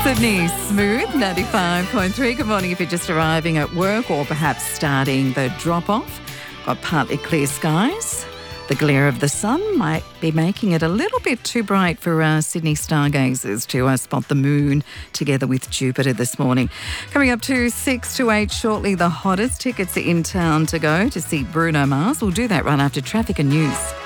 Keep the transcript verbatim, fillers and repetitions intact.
Sydney Smooth, ninety-five point three. Good morning if you're just arriving at work or perhaps starting the drop-off. Got partly clear skies. The glare of the sun might be making it a little bit too bright for uh, Sydney stargazers to uh, spot the moon together with Jupiter this morning. Coming up to six to eight shortly, the hottest tickets in town to go to see Bruno Mars. We'll do that right after traffic and news.